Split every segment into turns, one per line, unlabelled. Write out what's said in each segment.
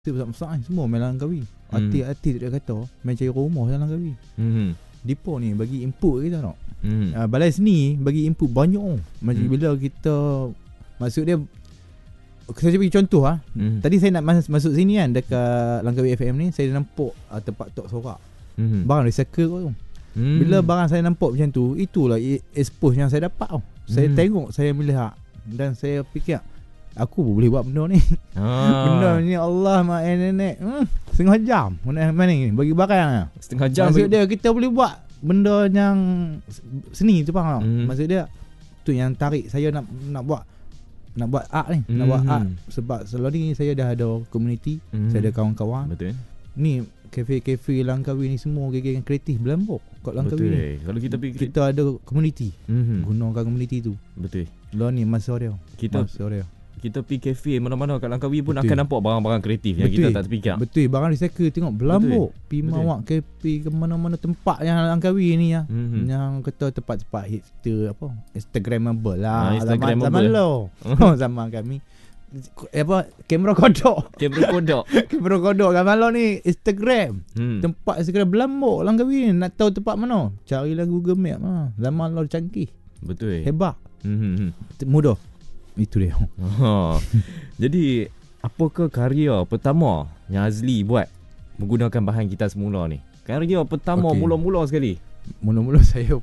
besar-besar ni semua main Langkawi. Artis dia kata main cari rumah dalam Langkawi. Depo ni bagi input kita tau. Balai seni bagi input banyak. Macam bila kita maksud dia, saya bagi contoh Tadi saya nak masuk sini kan, dekat Langkawi FM ni saya nampak tempat tok sorak. Barang recycle kot tu. Bila barang saya nampak macam tu, itulah expose yang saya dapat tau. Saya tengok, saya melihat dan saya fikir aku boleh buat benda ni. Benda ni Allah mak nenek. Setengah jam mana ni bagi barang.
Setengah jam.
Maksud dia kita boleh buat benda yang seni tu faham. Maksud dia tu yang tarik saya nak buat art ni. Nak buat art sebab selalu ni saya dah ada community, saya ada kawan-kawan.
Betul.
Ni kafe-kafe Langkawi ni semua geng-geng kreatif Belambok kat Langkawi ni.
Kalau kita pergi
kita ada community. Gunakan community tu.
Betul.
Lah ni masa dia.
Kita pergi kafe mana-mana kat Langkawi pun akan nampak barang-barang kreatif yang kita tak terfikir.
Betul, barang recycle tengok Belambok, pi mawak kafe ke mana-mana tempat yang Langkawi ni yang kata tempat-tempat hipster apa, Instagramable lah. Zaman lo. Zaman kami kamera kodok zaman lo ni Instagram. Tempat Instagram Belambok Langkawi ni, nak tahu tempat mana carilah Google Map zaman lo canggih.
Betul.
Hebat. Mudah. Itu dia.
Jadi apakah karya pertama yang Azli buat menggunakan bahan kita semula ni? Karya pertama mula-mula sekali.
Mula-mula saya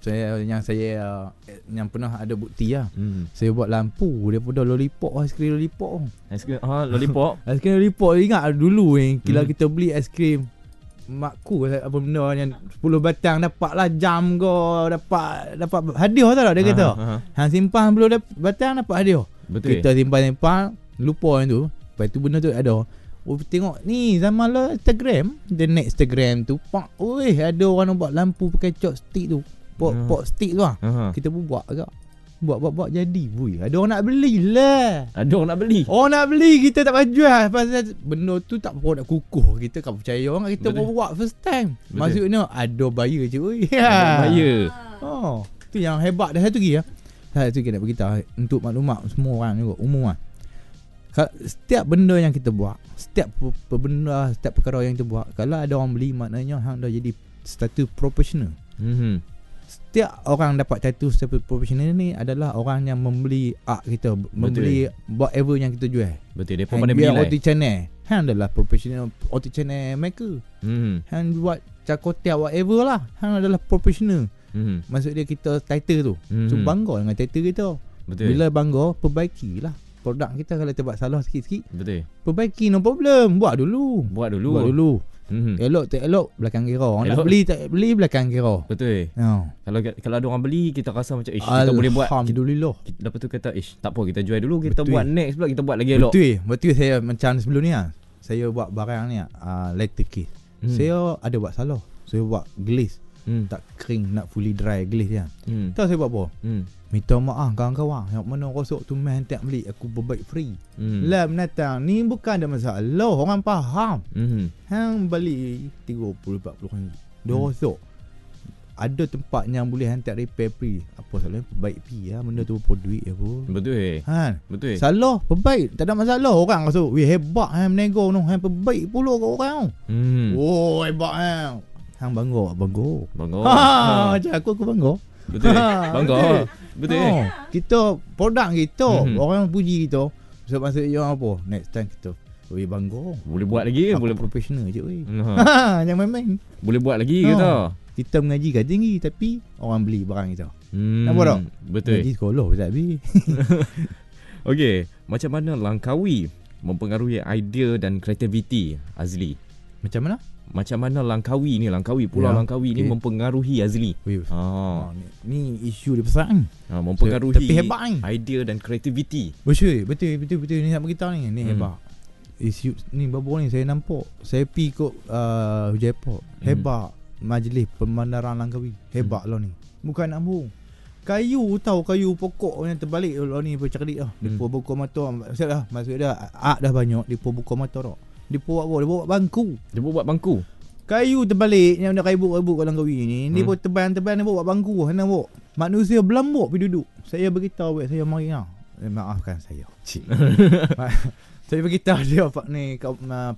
yang pernah ada bukti lah. Saya buat lampu daripada lollipop, aiskrim lollipop.
Lollipop.
Aiskrim lollipop ingat dulu bila kita beli aiskrim makku apa benda yang 10 batang dapatlah jam ke, dapat hadiah tau dia kata. Hang simpan 10 batang dapat hadiah.
Betul.
Kita simpan lupa yang tu. Lepas tu benda tu ada. Tengok ni zaman lo Instagram, the next Instagram tu pak, ada orang buat lampu pakai chopstick tu. Pot stick tu kita pun buat agak. Buat jadi. Ada orang nak beli lah. Orang nak beli, kita tak jual. Pasal benda tu tak apa nak kukuh. Kita tak percaya orang, kita pun buat first time. Maksudnya ada buyer je.
Ada buyer.
Tu yang hebat dah satu lagi. Satu lagi nak beritahu untuk maklumat semua orang juga, umum lah. Setiap benda yang kita buat, setiap perkara yang kita buat, kalau ada orang beli, maknanya hang dah jadi status profesional. Setiap orang dapat title status profesional ni adalah orang yang membeli art kita, membeli whatever yang kita jual.
Betul, dia pun pandai beli.
OT channel, hang adalah profesional OT channel maker. Hang buat cakotiak whatever lah, hang adalah profesional. Maksud dia kita title tu. So bangga dengan title kita. Betul. Bila bangga, perbaikilah produk kita. Kalau terbuat salah sikit-sikit, betul, perbaiki, no problem. Buat dulu. Elok tak elok belakang kira. Orang nak beli tak beli belakang kira. Betul. Kalau ada orang beli, kita rasa macam kita boleh buat. Alhamdulillah. Lepas tu kata tak apa, kita jual dulu, kita buat next pula, kita buat lagi elok. Betul. Saya macam sebelum ni saya buat barang ni letter case. Saya ada buat salah. Saya buat glaze tak kering, nak fully dry glaze dia. Tahu saya buat apa? Minta maaf kawan-kawan yang mana rosok tu main tak beli, aku berbaik free. Lah menatang ni bukan ada masalah, orang faham. Hang balik 30-40 ringgit. Dia rosok. Ada tempat yang boleh hantar repair free. Apa salahnya perbaik free benda tu pun duit apa. Betul. Betul. Salah perbaik, tak ada masalah. Orang rasa hebat hang menego tu, hang perbaik pula kat orang. Hebat hang bangga. Macam aku bangga.
Betul. Bangga. Betul.
Kita produk kita, orang puji kita. So maksudnya apa? Next time kita bangga.
Boleh buat lagi ke? Boleh
profesional je jangan main-main.
Boleh buat lagi kita.
Kita mengaji kan tinggi tapi orang beli barang kita. Nampak tak?
Betul.
Mengaji sekolah tak habis.
Okey, macam mana Langkawi mempengaruhi idea dan kreativiti Azli? Macam mana Langkawi Pulau Langkawi ni mempengaruhi Azli? Ni isu dia besar ni. Mempengaruhi tapi hebat ni idea dan kreativiti. Betul ni nak beritahu ni hebat. Isu ni baru ni saya nampak. Saya pergi kot Jaipur. Hebat majlis pemandaran Langkawi. Hebat lah ni. Bukan nak bohong. Kayu pokok yang terbalik lah ni bercerdik lah. Dia buka mata. Maksud dia art dah banyak, dia buka mata tak. Dia buat apa? Dia buat bangku. Kayu terbalik yang dah kayu-kayu kat Langkawi ni. Dia buat tebal-tebal, dia buat bangku. Hendak buat. Manusia Belambok pergi duduk. Saya beritahu saya mari Maafkan saya.
Saya beritahu dia ni